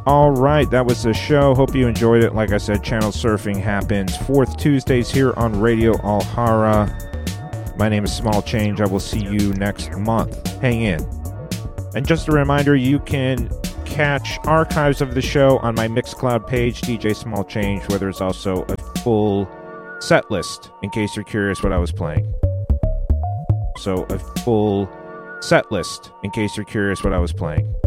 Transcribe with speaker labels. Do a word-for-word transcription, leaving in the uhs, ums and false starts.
Speaker 1: All right, that was the show. Hope you enjoyed it. Like I said, channel surfing happens fourth Tuesdays here on Radio Alhara. My name is Small Change. I will see you next month. Hang in. And just a reminder, you can catch archives of the show on my Mixcloud page, D J Small Change, where there's also a full set list, in case you're curious what I was playing. So a full set list, in case you're curious what I was playing.